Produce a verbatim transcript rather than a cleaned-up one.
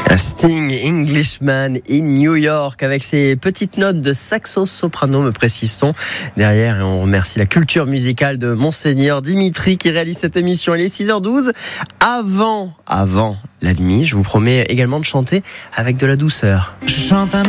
Sting, Englishman in New York, avec ses petites notes de saxo-soprano, me précise-t-on derrière. Et on remercie la culture musicale de Monseigneur Dimitri qui réalise cette émission. Il est six heures douze. Avant, avant la demi, je vous promets également de chanter avec de la douceur. Je chante un